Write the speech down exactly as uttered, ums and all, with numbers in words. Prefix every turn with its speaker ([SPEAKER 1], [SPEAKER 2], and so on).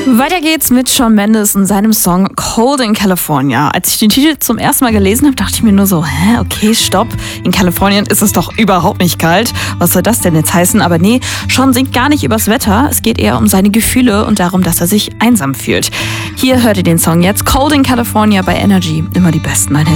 [SPEAKER 1] Weiter geht's mit Shawn Mendes und seinem Song Cold in California. Als ich den Titel zum ersten Mal gelesen habe, dachte ich mir nur so, hä, okay, stopp. In Kalifornien ist es doch überhaupt nicht kalt. Was soll das denn jetzt heißen? Aber nee, Shawn singt gar nicht übers Wetter. Es geht eher um seine Gefühle und darum, dass er sich einsam fühlt. Hier hört ihr den Song jetzt, Cold in California bei Energy. Immer die besten neuen Hits.